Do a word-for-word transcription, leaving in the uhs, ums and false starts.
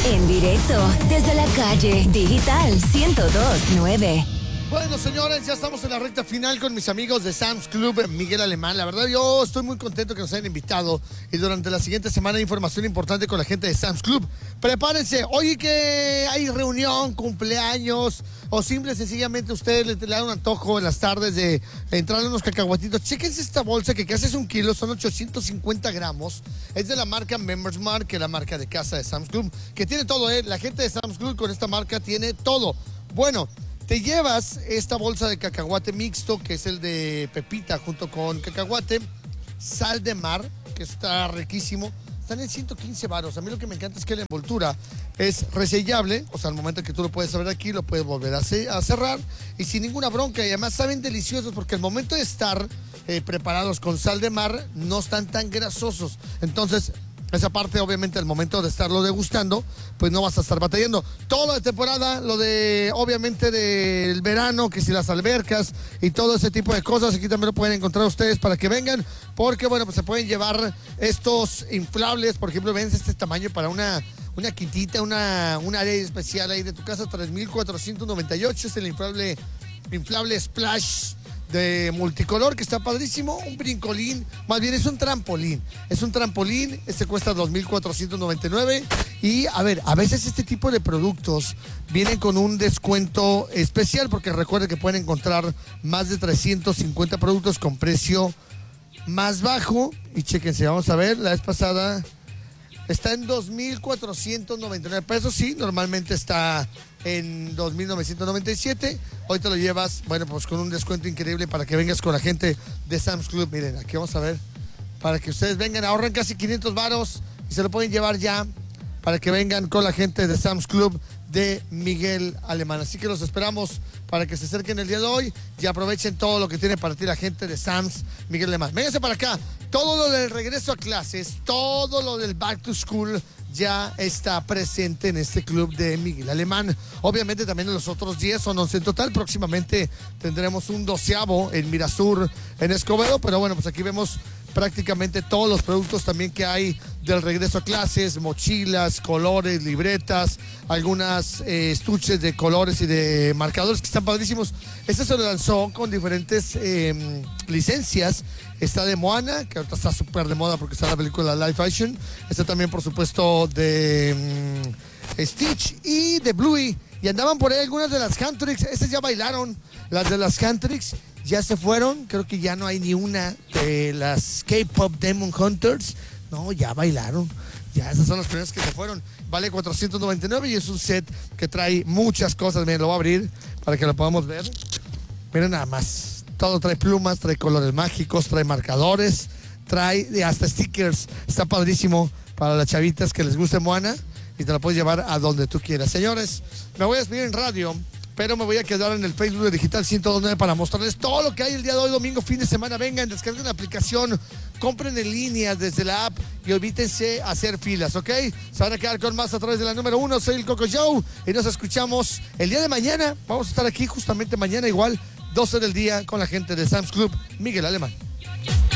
En directo desde la calle Digital ciento dos punto nueve. Bueno, señores, ya estamos en la recta final con mis amigos de Sam's Club, Miguel Alemán. La verdad, yo estoy muy contento que nos hayan invitado y durante la siguiente semana hay información importante con la gente de Sam's Club. Prepárense, oye que hay reunión, cumpleaños o simple y sencillamente ustedes le, le dan un antojo en las tardes de entrar en unos cacahuatitos. Chéquense esta bolsa que casi es un kilo, son ochocientos cincuenta gramos. Es de la marca Members Mark, que es la marca de casa de Sam's Club, que tiene todo, ¿eh? La gente de Sam's Club con esta marca tiene todo. Bueno, te llevas esta bolsa de cacahuate mixto, que es el de pepita junto con cacahuate, sal de mar, que está riquísimo. Están en ciento quince varos. A mí lo que me encanta es que la envoltura es resellable, o sea, al momento que tú lo puedes abrir aquí, lo puedes volver a, ce- a cerrar y sin ninguna bronca. Y además saben deliciosos porque al momento de estar eh, preparados con sal de mar, no están tan grasosos. Entonces, esa parte, obviamente, al momento de estarlo degustando, pues no vas a estar batallando. Todo lo de temporada, lo de, obviamente, del verano, que si las albercas y todo ese tipo de cosas, aquí también lo pueden encontrar ustedes para que vengan, porque, bueno, pues se pueden llevar estos inflables, por ejemplo, ven este tamaño para una, una quintita, una, una área especial ahí de tu casa, tres mil cuatrocientos noventa y ocho, es el inflable, inflable Splash de multicolor, que está padrísimo, un brincolín, más bien es un trampolín, es un trampolín, este cuesta dos mil cuatrocientos noventa y nueve y a ver, a veces este tipo de productos vienen con un descuento especial, porque recuerden que pueden encontrar más de trescientos cincuenta productos con precio más bajo, y chéquense, vamos a ver, la vez pasada está en dos mil cuatrocientos noventa y nueve pesos, sí, normalmente está en dos mil novecientos noventa y siete. Hoy te lo llevas, bueno, pues con un descuento increíble para que vengas con la gente de Sam's Club. Miren, aquí vamos a ver, para que ustedes vengan, ahorren casi quinientos varos y se lo pueden llevar ya para que vengan con la gente de Sam's Club de Miguel Alemán. Así que los esperamos para que se acerquen el día de hoy y aprovechen todo lo que tiene para ti la gente de Sam's Miguel Alemán. Vénganse para acá. Todo lo del regreso a clases, todo lo del back to school ya está presente en este club de Miguel Alemán. Obviamente también en los otros diez son once en total. Próximamente tendremos un doceavo en Mirasur, en Escobedo. Pero bueno, pues aquí vemos prácticamente todos los productos también que hay del regreso a clases, mochilas, colores, libretas, algunas eh, estuches de colores y de marcadores que están padrísimos. Este se lo lanzó con diferentes eh, licencias. Está de Moana, que ahorita está súper de moda porque está la película Live Action. Está también, por supuesto, de um, Stitch y de Bluey. Y andaban por ahí algunas de las Cantrix. Esas ya bailaron. Las de las Cantrix ya se fueron. Creo que ya no hay ni una de las K-Pop Demon Hunters. No, ya bailaron. Ya esas son las primeras que se fueron. Vale cuatrocientos noventa y nueve y es un set que trae muchas cosas. Miren, lo voy a abrir para que lo podamos ver. Miren nada más. Todo trae plumas, trae colores mágicos, trae marcadores, trae hasta stickers. Está padrísimo para las chavitas que les guste Moana y te la puedes llevar a donde tú quieras. Señores, me voy a despedir en radio, pero me voy a quedar en el Facebook de Digital ciento dos punto nueve para mostrarles todo lo que hay el día de hoy, domingo, fin de semana. Vengan, descarguen la aplicación, compren en línea desde la app y evítense hacer filas, ¿ok? Se van a quedar con más a través de la número uno. Soy el Coco Show y nos escuchamos el día de mañana. Vamos a estar aquí justamente mañana igual, doce del día, con la gente de Sam's Club Miguel Alemán.